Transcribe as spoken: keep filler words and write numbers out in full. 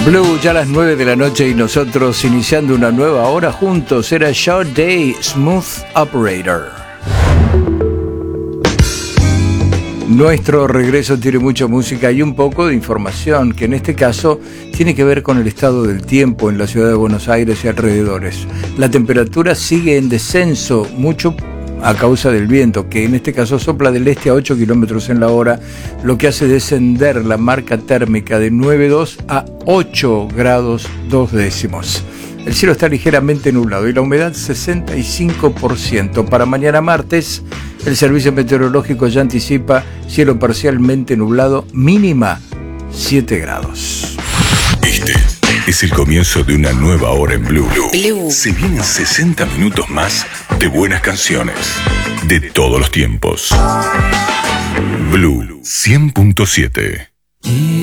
Blue, ya a las nueve de la noche y nosotros iniciando una nueva hora juntos. Era Sade, Smooth Operator. Nuestro regreso tiene mucha música y un poco de información, que en este caso tiene que ver con el estado del tiempo en la ciudad de Buenos Aires y alrededores. La temperatura sigue en descenso, mucho a causa del viento, que en este caso sopla del este a ocho kilómetros en la hora, lo que hace descender la marca térmica de nueve coma dos a ocho grados dos décimos. El cielo está ligeramente nublado y la humedad sesenta y cinco por ciento. Para mañana martes, el servicio meteorológico ya anticipa cielo parcialmente nublado, mínima siete grados. Este es el comienzo de una nueva hora en Blue. Blue. Se vienen sesenta minutos más de buenas canciones de todos los tiempos. Blue cien punto siete.